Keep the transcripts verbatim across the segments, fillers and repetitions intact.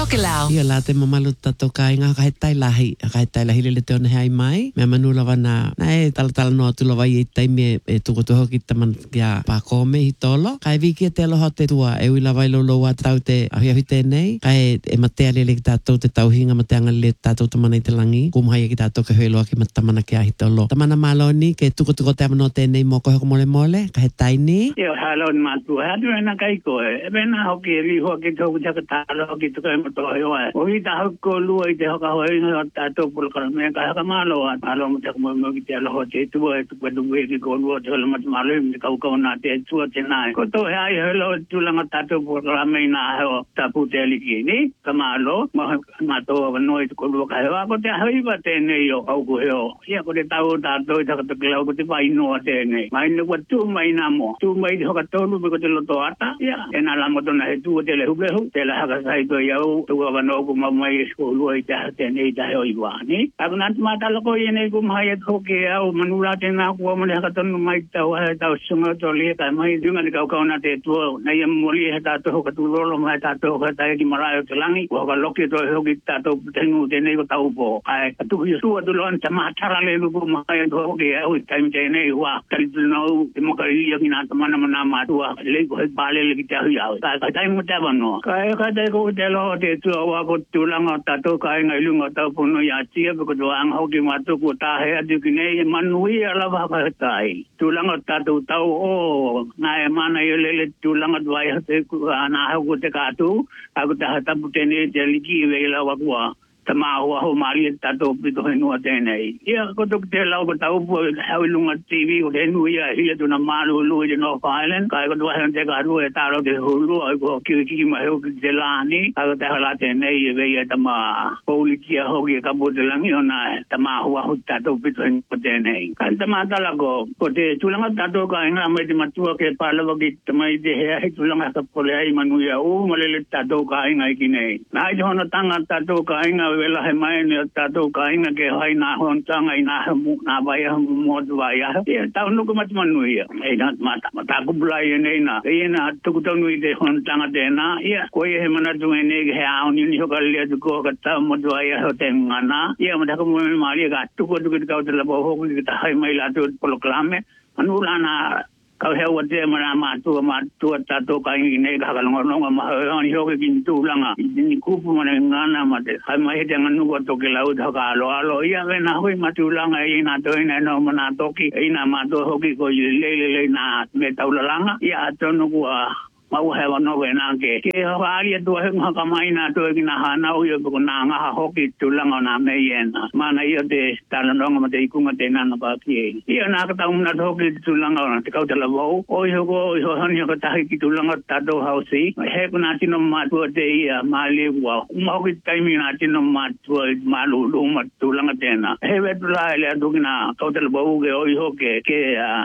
Tokelau. Ia la te mamalu tato ka inga ka he tai lahi. Ka he tai lahi lele te ona hei mai. Mea manula wana na e tala tala noa tula vai e taimi e tuko toho ki taman kia pākome hi tolo. Ka e viki e te aloha te tua e ui lawai lolo wa tau te ahi ahi tēnei. Ka e, e matea lele ki tātou te tauhinga matea ngali le tātou tamana i te langi. Kumahai e ki tātou ka hueloa ki matamana ki ahi tolo. Tamana maloni ke tuko tuko te amano tēnei moko hoko mole mole. Ka he tai ni. Ia halo ni matu. Hatu e na kai koe. E bena hoki e li hoa ki tōku taka tālo hoki tuka e mato hewa. O hi ta hoko lua i te hoka hoa inga o tātou pulakara mea ka haka malo a malo mo te kamo mo ki te aloha te tua e tuka tuwe ki ko lua te hola matu malo i me kau kau nā te tua te nai. Ko tō hea i helo tūlanga tātou pulakara mea i nā heo tapu te aliki ni. Ka malo, ma tō wano i tuko lua ka hewa. Ko te haiwa tēnei o au ko heo. Ia ko te tau tātou i taka tukilau ko te pai noa tēnei. Mai nukua tū mai nā mo. Tū mai te hoka tōlu me ko te loto ata. Ia, e nā lama tōna he tūa te le hubehu. Te le haka sai tō iau. Tua wano ko mamai e sko lua i te tēnei te heo i wāni. Ako nā tumata lako i nei kumahai e tōke au. Manura te ngā kua mani haka tonu mai tau hae tau sunga tō lia kai mai. Dunga ni kau kau nā te tua. Nei e moli he tātou hoka tūrolo mai tātou hoka tae ki marae o te langi. Hoka loki tō hoki tātou tengu tēnei ko tau pō. Ai, atuku i sua tulo an tamā tara le luku mahai e tōke au i taimi tēnei hua. Kari tunau te moka i ia ki nā tamana mana mātua. Lei ko he pāle le ki te ahui au. Kai kai taimi te wanoa. Kai kai te ko te loho te tua wako tūlanga tātou kai ngai lunga tau pono i atia. Piko tō anga hoki mātuku o tāhe atu ki nei e manui alawa haka tai. Tūlanga tātou tau o ngā e mana i lele tūlanga tuai hate nā hau te kātu. Ako te hatapu tēnei te liki i weila wakua. Tama hoa ho mari tato pito henua tēnei. Ia koto te lau ko tau po hau lunga T V ko henu ia hia tuna malu lu i North Island. Kai koto wahan te karu e taro te hulu ai ko kiwi kiki ma heu ki te lani. Ako te hala tēnei e veia tama pouli kia hoki e kapo te langi o nā tama hoa ho tato pito henua tēnei. Kai tama tala ko ko te tulanga tato ka inga mai te matua ke palawa ki tama i te hea he tulanga ka pole ai manuia u malele tato ka inga i ki nei. Nā i te hona tanga tato ka inga wela he mai ni tātou ka inga ke hai nā hontanga i nā nā waia motu waia. Ia tau nuku matu manu ia. Ei nā mata mata kupulai e nei nā. Ia nā tukutonu i te hontanga tēnā. Ia koe he manatu e nei he aoni ni hoka lea tuko ka tau motu waia ho te ngana. Ia mataka mweme maari ka tuko tuko te kau te labo hoku ki ta hai mai lātu poloklame. Anu lāna kau hewa te mana mātua mātua tātou ka ingi nei ka hakalonga mahauani hoke ki tūlanga. Ni kupu mana ngana mate. Hai mai he te nganuka toke lau te haka alo alo. Ia wena hui matulanga e ina toina e no mana toki. E ina mātua hoki ko i lelele na me taulalanga. Ia atonu kua mau hewa no wena ke. Ke haari e tua henga haka mai nā tua ki nā hanau i o nā ngaha hoki tūlanga o nā mei ena. Mana ia te tālanonga ma te ikunga te nana pa kie. Ia nā katau muna hoki tūlanga o nā te kautala wau. Oi hoko oi hohani haka tahi ki tūlanga tātou hausi. He ku nā tino mātua te ia mālie kua. Uma hoki taimi nā tino mātua mālu luma tūlanga tēnā. He wetula ele atu ki nā kautala wau ke oi hoke ke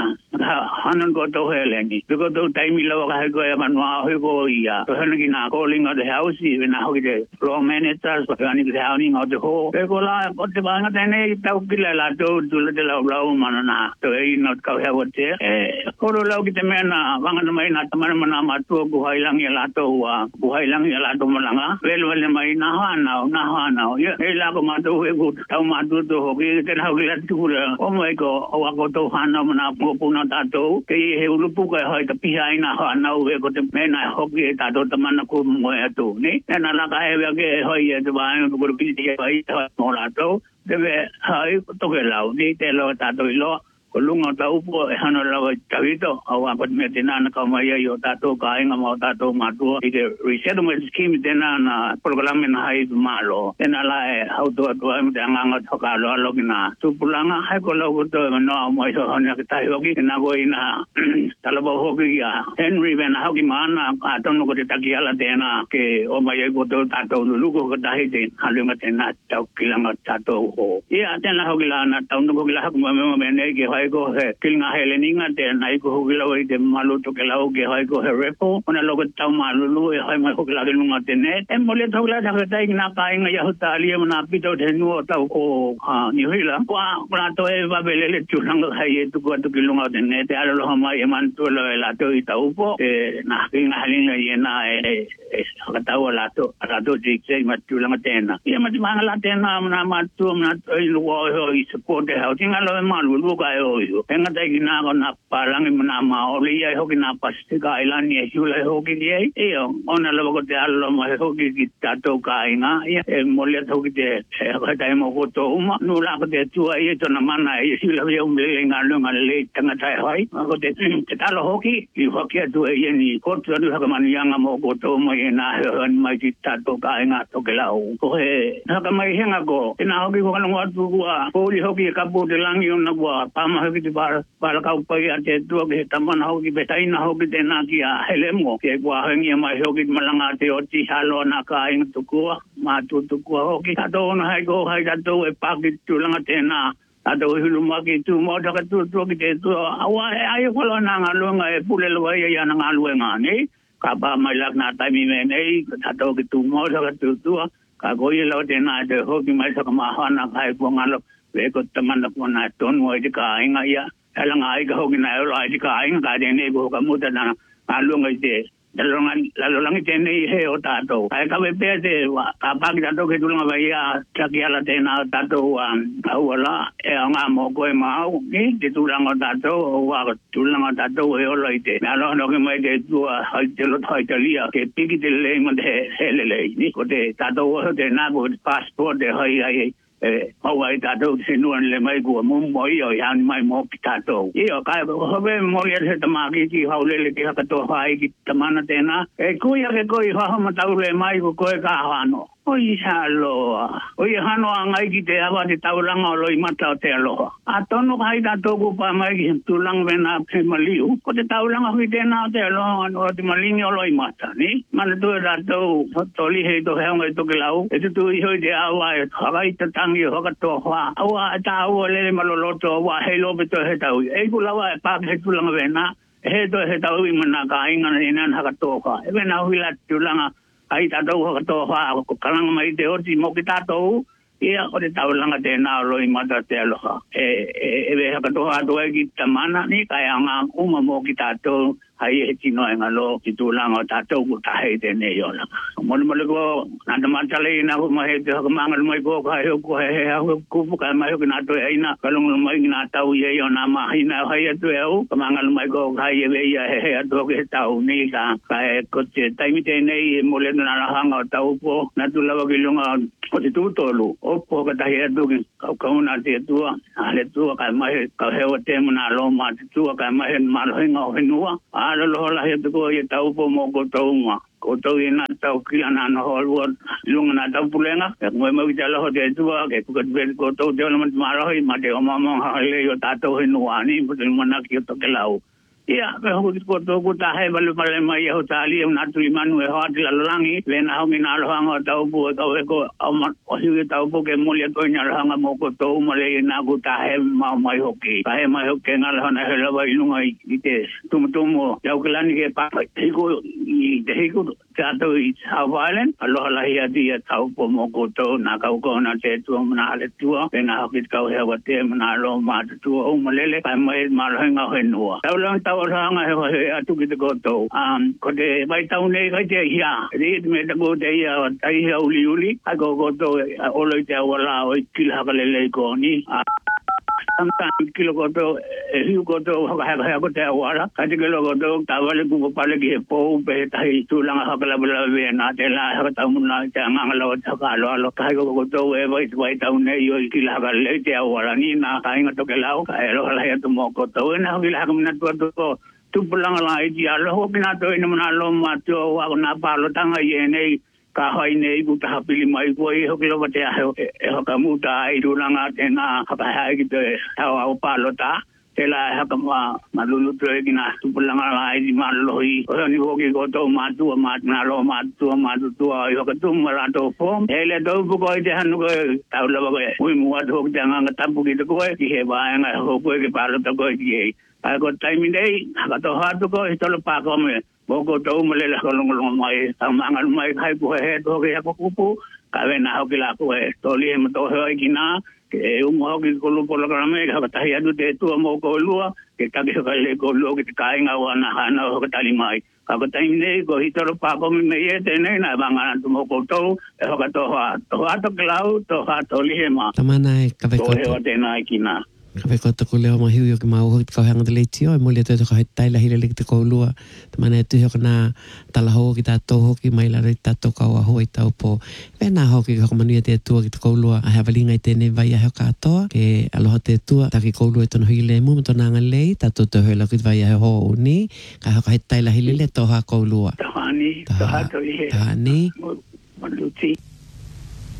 hanan ko tau helengi. Piko tau taimi lawa ka heko e noa hoko ia. To hana ki nā calling o te hausi, vena hoki te floor managers, pa hana ki te hauning o te ho. Peko la, o te wanga tēnei tau kila la tau tula te lau lau mana nā. To e ina kau hewa te. E, koro lau ki te mea nā, wanga na mai nā tamana mana mātua kuhailangi a la tau a, kuhailangi a la tau malanga. Velu wale mai nā hanau, nā hanau. Ia, e la ko mātua heko tau mātua to hoki, tēnā hoki la tukura. O mai ko, o ako tau hanau mana pungapuna tātou. Ke i he ulupuka e hoi ka piha ina hanau heko te mena hoki e tātou tamana ko moe atu, ni? Nena laka hewe ake e hoi e te wāenga tukuru piti e hoi e hoi mō rātou. Tewe hoi toke lau, ni te loa tātou i loa. Ko lunga tau po e hana lawa tawito. Au ako te mea tēnā na kaumai ai o tātou ka inga mao tātou mātua. I te resettlement scheme tēnā na programe na hai tu mālo. Tēnā la e hautua tua e te anganga toka alo alo ki nā tupulanga. Hai ko lau kuto e manoa mo iso hana ki tahi hoki. Tēnā ko i nā talaba hoki a Henry vena hoki maana a tono ko te taki ala tēnā ke o mai ai koto tātou nuluko ko tahi te halunga tēnā tau kilanga tātou ho. Ia tēnā hoki la nā tau nuko ki la haku mamema me nei ke hoi hai ko he kilnga hele ninga te nai ko hugila wai te malu to ke lau ke hai ko he repo ona logo tau malu lu e hai mai hugila ke lunga te ne e mole thogla tha ka tai na ka inga ya huta ali na pito te nu tau ko ha ni hila kwa kwa to e va bele le tu langa hai e tu ko tu ke lunga te ne te ala lo mai e man to la la to i tau po e na kinga halinga ye na e ka tau la to ala to ji se ma tu langa te na ye ma manga la te na na ma tu na i lu o i support e ha tinga lo ma lu lu ka e o yo enga te ki na ko na palang na ma o le ai ho ki na pastika ilani e hula ho ki ye e ona lo ko te ala ma ho ki ki ta to ka inga e mo le to ki te ka tai mo ko to ma nu la ko te tu ai to na mana e hula ye um le nga lu nga le tanga tai hai ko te te ta lo ho ki i ho ki tu e ni ko tu ha ka man yang mo ko to mo e na han mai ki ta to ka inga to ke la ko he ha ka mai henga ko ina ho ki ko ka tu ko ko li ho ki ka po de lang yon na ko pa ma ho ki te bar bar ka pa ya te tu ke tamana ho ki betai na ho ki te na ki a hele mo ke ko hangi mai ho ki malanga te o ti halo na ka ing tu ko ma tu tu ko ho ki ta do na hai ko hai ta do e pa ki tu langa te na ta do hilu ma ki tu mo ta ka tu tu ki te tu awa ai ko lo na nga lo nga e pule lo ya ya na nga lo nga ni ka ba mai lak na ta mi me nei ta do ki tu mo ta ka tu tu ka ko ye lo te na de ho ki mai sa ka ma ha na kai ko nga lo ve ko tamana ko na ton mo ji ka inga ya ala nga ai ka ho ki na lo ai ka inga ka de ne ko ka mu ta na a lo nga te dalongan lalong ite nei he o tato ai ka be pe te ka pa ki tato ke tulunga ba ya ka ki ala te na tato wa wala e nga mo ko e mau ni te tulanga tato wa tulanga tato e o loite na lo no ke mai te tu ai te lo thai te lia ke piki te le mo de hele le ni ko te tato o te na ko passport de hai ai e au ai tato se no le mai ko mo mo yo ya mai mo ki tato e o ka ho be mo ye se tama ki ki ha le le ki ha to hai ki tamana te na e ku ya ke ko i ha ma tau le mai ko ko ka ha no o i ha lo o i ha no ngai ki te ava te tau langa lo i mata te alo a tono kai ta to ko pa mai ki tu lang ve na pe maliu ko te tau langa ki te na te alo no te malingi lo i mata ni mana tu ra to to li he to he ngai to ke lau e tu i ho te ava e ha i te tangi ho ka to ha awa ta o le malolo to wa he lo be to he tau e ku lawa pa he tu langa ve na he to he tau i mana ka inga ni na ha ka to ka e ve na hu la tu langa ai ta do ho to ha ko kalang mai te oti mo ki ta to ia o te tau langa te na lo i mata te aloha e e e ha ka to ha do ki tamana ni ka nga uma mo ki ta to ai e tino nga lo ki tu langa ta to ku ta he te ne yo la mo mo ko na ta ma ta le na ko ma he te ha ma ngal mai ko ka he ko he ha ko ko ka mai ko na to ai na ka long mai na ta u ye yo na ma hi na ha ye to e o ka ma ngal mai ko ka ye ve ya he he to ke ta u ni ka ka e ko te tai mi te nei mo le na la hanga ta u po na tu la ki longa o te tu to lu o po ka ta he to ki ka ka na te tu a le tu ka mai ka he o te mo na lo ma te tu ka mai ma lo nga o nu a lo lo la he to ko ye ta u po mo ko to ma ko to ina ta ki ana no ho lu lunga na ta pulenga ke mo mo ki lo te tu ke ko be ko to de ma ma lo ma te o ma ma ha le yo ta to nu ani mo te mo na ki to ke lau ia ke ho ko to ko ta he balu pale mai ho ta ali na tu manu e ha la langi le na ho mina lo hanga ta bu ta ko o ma o hi ta bu ke mo le to nya lo hanga mo ko to mo le na ko ta he ma mai ho ki ta he mai ho ke ngal ha na he la ba ilunga i te tu tu mo ya ko lani ke pa hi ko i te hi ko ta to i sa valen alo la hi adi ya ta po mo ko to na ka ko na te tu na le tu pe na ho ki ka he wa te na lo ma tu o mo le le ka mai ma lo nga he no ta lo ta oranga he atu ki te ko to um ko te vai tau nei ka te ia ri me te ko te ia tai ia uli uli a ko ko to o lo te wala o ki la ka le le ko ni tanta kilo ko to e hiu ko to ha ha ko te wala ka te kilo ko to ta wale ku pa le ki po pe tai tu la ha ka la bla ve na te la ha ta mun na ta nga lo ta ka lo lo ka ko ko to e vai vai tau nei yo ki la ka le te wala ni na ka nga to ke la ka e lo la ya to mo ko to na ki la ka mun to to tu pulang la i dia lo ki na to ina mun lo ma to wa na pa lo tanga ye nei ka hai nei ku ta pili mai ko e ho kilo te e ho ka mu ta i du langa te na ha ha ki te ha o pa lo ta la haka ma malulu tre kina tupulanga la i maloi o ni hoki ko to ma tu ma na lo ma tu ma tu tu yo ka tu ma to form ele do bu ko de hanu ko ta lo ko ui mu wa do janga nga tampu ki ko ki he ba nga ho ko ke pa lo to ko ki a ko time dei ka to ha to ko to lo pa ko me bo ko to mo le la ko lo mai ta mangal mai khai ko he to ke ko ku ka ve na ho ki la ko e to li mo to he ki na ke un mo ki ko lo por lo me ka ta ya du te tu mo ko lu ke ta ke ka le ko lo ki ka nga wa na ha na ho ka tali mai ka ko tai ne ko hi to pa ko me ye te ne na ba nga tu mo ko to e ho ka to ha to ha to klau to ha to li ma tamana e ka ve ko to te na ki na ka ve ko to ko le ma hiu yo ki ma o ka hanga de leiti o mo le to ka tai la hile le te ko lua tamana e tu ho na tala ho ki ta to ho ki mai la re ta to ka wa ho i ta po ve na ho ki ka manu te tu ki ko lua a ha valinga te ne vai ha ka to ke aloha te tu ta ki ko lua to no hile mo to na nga le ta to to la ki vai ho ni ka ha ka tai la hile le to ha ko lua ta ni ta ha to hi ta ni mo lu ti